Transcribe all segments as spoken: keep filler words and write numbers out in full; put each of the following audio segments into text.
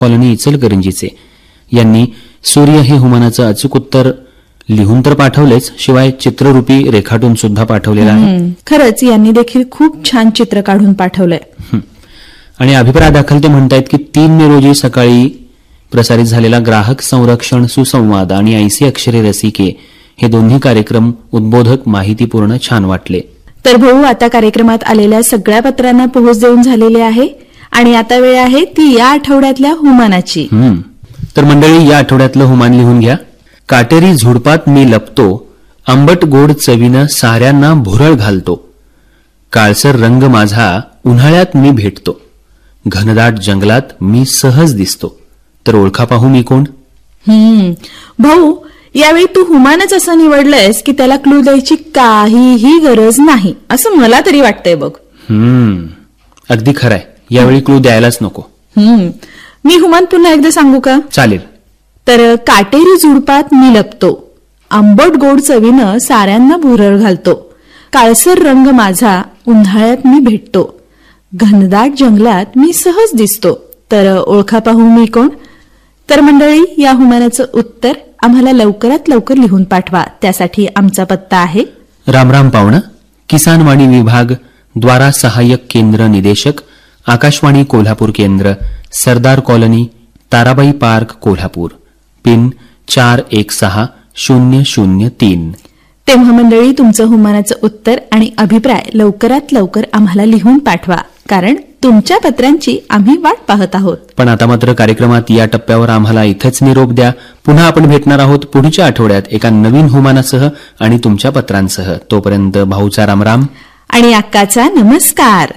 Colony इचलकरंजीचे यांनी सूर्य हे हुमानाचं अचूक उत्तर लिहून तर पाठवलेच, शिवाय चित्ररूपी रेखाटून सुद्धा पाठवलेलं आहे. खरंच यांनी देखील खूप छान चित्र काढून पाठवलंय. आणि अभिप्राय दाखल ते म्हणतायत की तीन मे रोजी सकाळी प्रसारित झालेला ग्राहक संरक्षण सुसंवाद आणि ऐसी अक्षरे रसिके हे दोन्ही कार्यक्रम उद्बोधक, माहितीपूर्ण, छान वाटले. तर भाऊ, आता कार्यक्रमात आलेल्या सगळ्या पत्रांना पोहोच देऊन झालेले आहे आणि आता वेळ आहे ती या आठवड्यातल्या हुमानाची. तर मंडळी, या आठवड्यातलं हुमान लिहून घ्या. काटेरी झुडपात मी लपतो, आंबट गोड चवीनं साऱ्यांना भुरळ घालतो, काळसर रंग माझा उन्हाळ्यात मी भेटतो, घनदाट जंगलात मी सहज दिसतो, तर ओळखा पाहू मी कोण. भाऊ, यावेळी तू हुमानच असं निवडलंयस की त्याला क्लू द्यायची काहीही गरज नाही, असं मला तरी वाटतंय बघ. हम्म अगदी खरंय, यावेळी क्लू द्यायलाच नको. मी हुमान पुन्हा एकदा सांगू का? चालेल. तर काटेरी झुडपात मी लपतो, आंबट गोड चवीनं साऱ्यांना भुरळ घालतो, काळसर रंग माझा उन्हाळ्यात मी भेटतो, घनदाट जंगलात मी सहज दिसतो, तर ओळखा पाहू मी कोण. तर मंडळी, या हुमानाचं उत्तर आम्हाला लवकरात लवकर लिहून पाठवा. त्यासाठी आमचा पत्ता आहे रामराम पावणं, किसानवाणी विभाग, द्वारा सहाय्यक केंद्र निदेशक, आकाशवाणी कोल्हापूर केंद्र, सरदार colony, Tarabai park, Kolhapur, pin चार एक सहा शून्य शून्य तीन. तेव्हा मंडळी, तुमचं हुमानाचं उत्तर आणि अभिप्राय लवकरात लवकर आम्हाला लिहून पाठवा, कारण तुमच्या पत्रांची आम्ही वाट पाहत आहोत. पण आता मात्र कार्यक्रमात या टप्प्यावर आम्हाला इथंच निरोप द्या. पुन्हा आपण भेटणार आहोत पुढच्या आठवड्यात एका नवीन हुमानासह आणि तुमच्या पत्रांसह. तोपर्यंत भाऊचा रामराम आणि अक्काचा नमस्कार.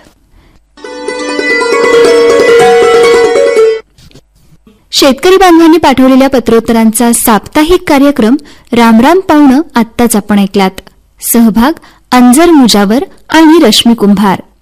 शेतकरी बांधवांनी पाठवलेल्या पत्रोत्तरांचा साप्ताहिक कार्यक्रम रामराम पावणं आत्ताच आपण ऐकलात. सहभाग अंजर मुजावर आणि रश्मी कुंभार.